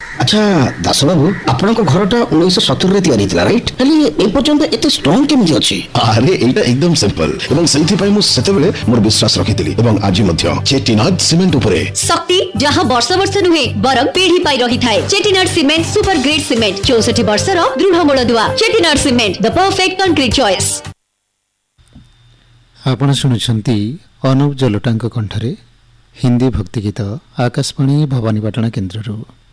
अच्छा दास बाबू आपण घरटा 1970 रे तैयारी थिला राइट खाली ए पर्यंत एते स्ट्रांग केमि अछि? अरे एटा एकदम सिंपल एवं सेंथि पई मु सेते बेले मोर विश्वास रखितिली एवं आज मध्य चेटीनाद सीमेंट उपरे शक्ति जहां वर्ष वर्ष नुहे बरं पीढ़ी पाई रही थाए। Chettinad cement super grade cement 64 वर्षर दृढ़ मूलदुआ। Chettinad cement the perfect concrete choice. आपण सुनुछंती अनुप जलोटांक कंठरे हिंदी भक्ति गीत आकाशवाणी भवानीपाटना केन्द्रରୁ।